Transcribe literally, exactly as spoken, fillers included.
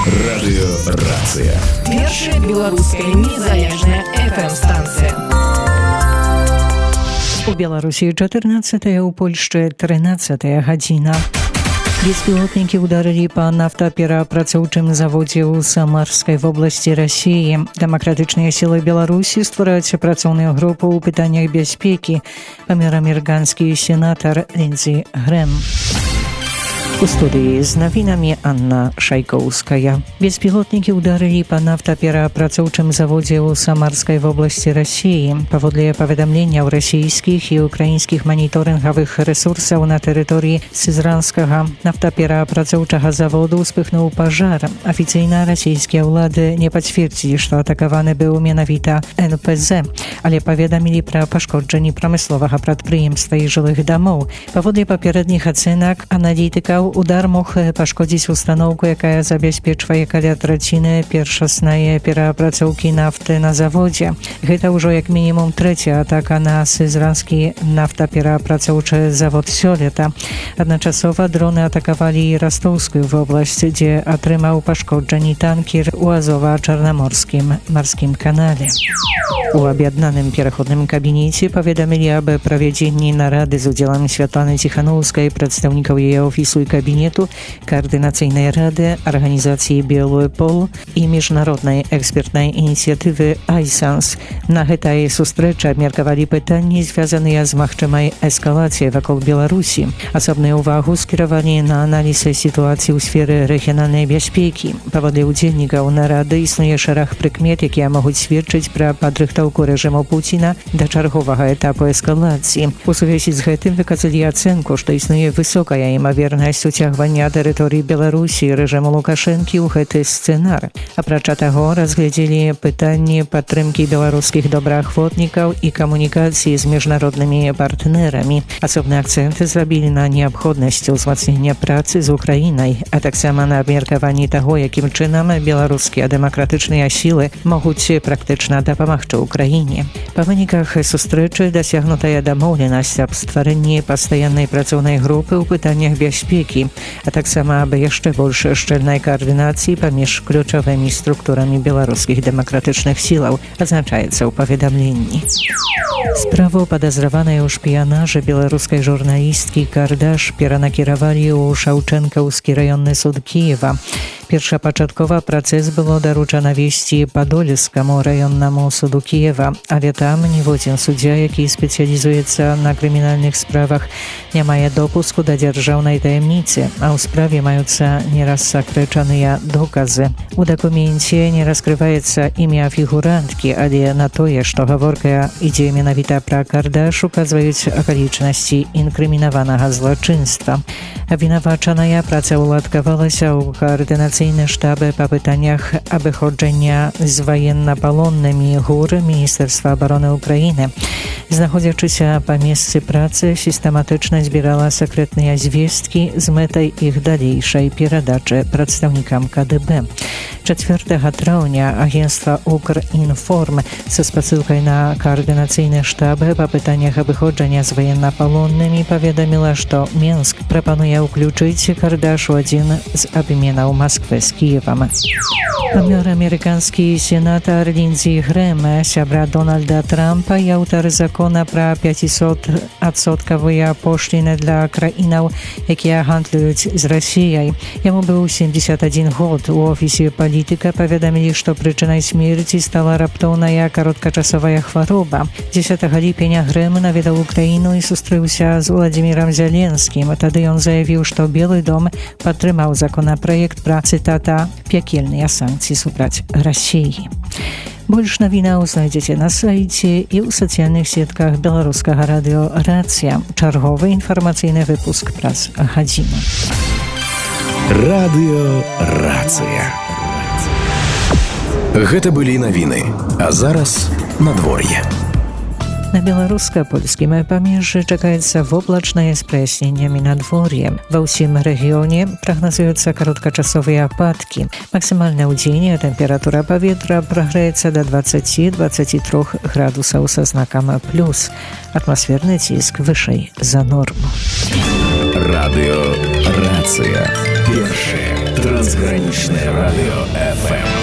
Радыёрацыя. Першая беларуская незалежная эф эм-станцыя. У Беларусі чатырнаццатая, у Польшчы трынаццатая гадзіна. Беспілотнікі ударылі па нафтаперапрацоўчым заводзе ў Самарскай вобласці Расіі. Дэмакратычныя сілы Беларусі ствараюць працоўную групу ў пытаннях бяспекі, памёр амерыканскі сенатар Линдзи Грэм. У студыі з навінамі Анна Шайкоўская. Беспілотнікі ударылі па нафтаперапрацоўчым заводзе ў Самарскай вобласці Расіі. Паводле паведамленняў расійскіх і украінскіх маніторынгавых рэсурсаў на тэрыторыі сызранскага нафтаперапрацоўчага заводу ўспыхнуў пажар. Афіцыйна расійскія ўлады не пацвердзілі, што атакаваны быў менавіта эн пэ зэ, але паведамілі пра пашкоджанні прамысловага прадпрыемства і жылых дамоў. Паводле папярэдніх ацэнак аналітыкаў, удар мог пашкодзіць устаноўку, якая забяспечвае каля траціны першаснай перапрацоўкі нафты на заводзе. Гэта ўжо як мінімум трэцяя атака на сызранскі нафтаперапрацоўчы завод сёлета. Адначасова дроны атакавалі і Растоўскую вобласць, дзе атрымаў пашкоджанні танкер у Азова-Чарнаморскім марскім канале. У аб'яднаным пераходным кабінеце паведамілі аб правядзенні нарады з удзелам Святланы Ціханаўскай, прадстаўнікаў яе офісу і кабінету, каардынацыйнай рады, арганізацыі «Белый пол» і міжнароднай экспертнай ініцыятывы «Айсанс». На гэтай сустрэчы абмеркавалі пытанні, звязаныя з магчымай эскалацыяй вакол Беларусі. Асобную ўвагу скіравалі на аналіз сітуацыі ў сферы рэгіянальнай бяспекі. Паводле ўдзельнікаў нарады існуе шэраг прыкмет, якія могуць сведчыць пра падрыхтоўку рэжыму Пуціна да чарговага этапу эскалацыі. У сувязі з гэтым выказалі ацэнку, што існуе высокая імавернасць уцягвання тэрыторыі Беларусі і рэжыму Лукашэнкі ў гэты сцэнар. Апрача таго, разглядзелі пытанні падтрымкі беларускіх добраахвотнікаў і камунікацыі з міжнароднымі партнерамі. Асобны акцэнт зрабілі на неабходнасці ўзмацнення працы з Украінай, а таксама на абмеркаванні таго, якім чынам беларускія дэмакратычныя сілы могуць практычна дапамагчы Украіне. Па выніках сустрэчы дасягнутая дамоўленасць аб стварэнні пастаяннай працоўнай групы ў пытаннях бяспекі, а таксама аб яшчэ больш шчыльнай каардынацыі паміж ключовымі структурамі беларускіх дэмакратычных сілаў, азначаецца ў паведамленні. Справу падазраванай у шпіянажы беларускай журналісткі Кардаш перанакіравалі ў Шаўчэнкаўскі раённы суд Кіева. Першапачаткова працэс было даручана весці Падольскаму раённаму суду Кіева, але там ніводзін суддзя, які спецыялізуецца на крымінальных справах, не мае допуску да дзяржаўнай таямніцы, а ў справе маюцца нерассакрэчаныя доказы. У дакуменце не раскрываецца імя фігуранткі, але на тое, што гаворка ідзе менавіта пра Кардаш, указваюць акалічнасці інкрымінаванага злачынства. Абвінавачаная працаўладкавалася ў каардынацыйны штаб па пытаннях абыходжання з ваеннапалоннымі ГУР Міністэрства абароны Украіны. Знаходзячыся па месцы працы, сістэматычна збірала сакрэтныя звесткі з мэтай іх далейшай перадачы прадстаўнікам ка дэ бэ. чацвёртага траўня агенцтва «Укрінформ» са спасылкай на каардынацыйны штаб па пытаннях абыходжання з ваеннапалоннымі паведаміла, што Менск прапануе ўключыць Кардаш у адзін з абменаў Масквы з Кіевам. Памёр амерыканскі сенатар Линдзи Грэм, сябра Дональда Трампа і аўтар закона пра пяцісотадсоткавыя пошліны для краінаў, якія гандлююць з Расіяй. Яму быў сямдзесят адзін год. У офісе палітыка паведамілі, што прычынай смерці стала раптоўная кароткачасовая хвароба. дзесятага ліпеня Грэм наведаў Украіну і сустрэўся з Владзімірам Зяленскім. Тады ён заявіў, што Белы дом падтрымаў законапраект пра, цытата, «пякельныя санкцыі супраць Расіі». Больш навінаў знайдзеце на сайце і ў сацыяльных сетках беларускага радыё «Рацыя». Чарговы інфармацыйны выпуск праз гадзіну. Радыёрацыя. Гэта былі навіны, а зараз надвор'е. На беларуска-польскім памежжы чакаецца воблачнае з праясненнямі надвор'е. Ва ўсім рэгіёне прагназуюцца кароткачасовыя ападкі. Максімальная ў дзень тэмпература паветра прагрэецца да дваццаці-дваццаці трох градусаў са знакам плюс. Атмасферны ціск вышэй за норму. Радыёрацыя. Першая Трансграничное радио эф эм.